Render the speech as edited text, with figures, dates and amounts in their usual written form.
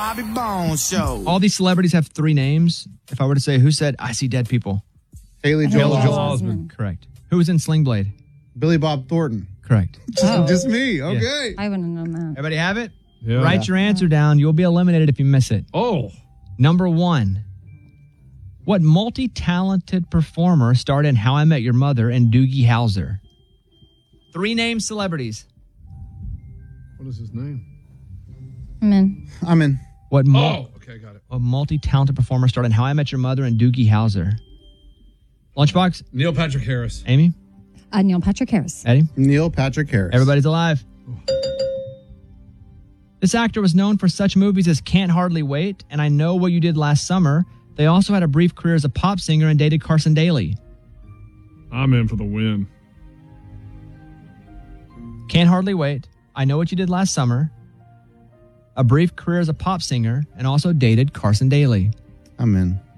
Bobby Bones Show. All these celebrities have three names. If I were to say who said, I see dead people. Haley Joel Osment. Correct. Who was in Sling Blade? Billy Bob Thornton. Correct. Just me. Okay. I wouldn't have known that. Everybody have it? Yeah. Write your answer down. You'll be eliminated if you miss it. Oh. Number one. What multi-talented performer starred in How I Met Your Mother and Doogie Howser? Three named celebrities. What is his name? I'm in. Okay, got it. What multi-talented performer starred in How I Met Your Mother and Doogie Howser? Lunchbox? Neil Patrick Harris. Amy? Neil Patrick Harris. Eddie? Neil Patrick Harris. Everybody's alive. This actor was known for such movies as Can't Hardly Wait and I Know What You Did Last Summer. They also had a brief career as a pop singer and dated Carson Daly. I'm in for the win. Can't Hardly Wait, I Know What You Did Last Summer, a brief career as a pop singer, and also dated Carson Daly. I'm in.